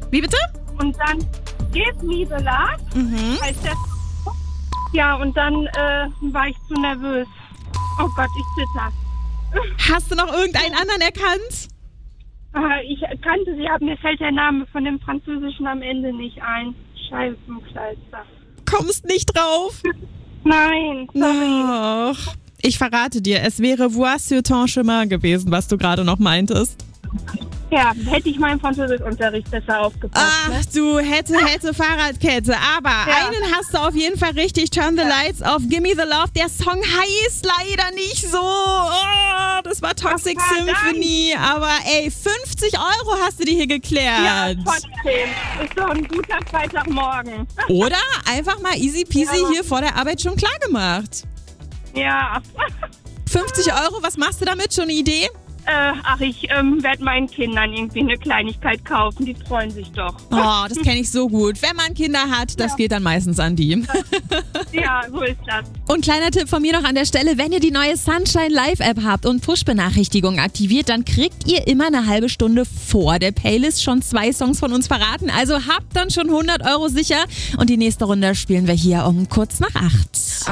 Wie bitte? Und dann Give Me the Love, heißt der. Ja, und dann war ich zu nervös. Oh Gott, ich zitter. Hast du noch irgendeinen anderen erkannt? Ich kannte sie, aber mir fällt der Name von dem Französischen am Ende nicht ein. Scheibenkleister. Kommst nicht drauf? Nein, sorry. Ach, ich verrate dir, es wäre Voir sur ton chemin gewesen, was du gerade noch meintest. Ja, hätte ich meinen Französischunterricht besser aufgepasst. Ach, du hätte Fahrradkette. Aber einen hast du auf jeden Fall richtig. Turn the Lights off, Gimme the Love. Der Song heißt leider nicht so. Oh, das war Toxic Symphony. Aber ey, 50 € hast du dir hier geklärt. Ja, trotzdem. Ist doch ein guter Freitagmorgen. Oder einfach mal easy peasy hier vor der Arbeit schon klar gemacht. Ja. 50 €, was machst du damit? Schon eine Idee? Ich werde meinen Kindern irgendwie eine Kleinigkeit kaufen. Die freuen sich doch. Oh, das kenne ich so gut. Wenn man Kinder hat, das geht dann meistens an die. Ja, so ist das. Und kleiner Tipp von mir noch an der Stelle, wenn ihr die neue Sunshine Live-App habt und Push-Benachrichtigungen aktiviert, dann kriegt ihr immer eine halbe Stunde vor der Playlist schon 2 Songs von uns verraten. Also habt dann schon 100 € sicher. Und die nächste Runde spielen wir hier um kurz nach 8.